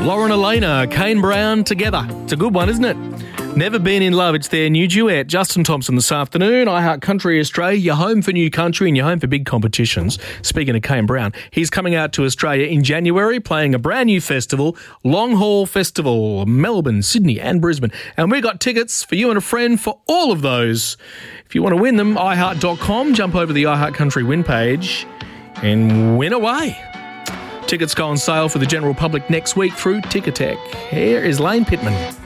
Lauren Elena, Kane Brown together. It's a good one, isn't it? Never Been in Love. It's their new duet. Justin Thompson this afternoon. iHeart Country Australia. You're home for new country and you're home for big competitions. Speaking of Kane Brown, he's coming out to Australia in January, playing a brand new festival, Long Haul Festival, Melbourne, Sydney and Brisbane. And we got tickets for you and a friend for all of those. If you want to win them, iHeart.com, jump over the iHeart Country win page and win away. Tickets go on sale for the general public next week through Ticketek. Here is Lane Pittman.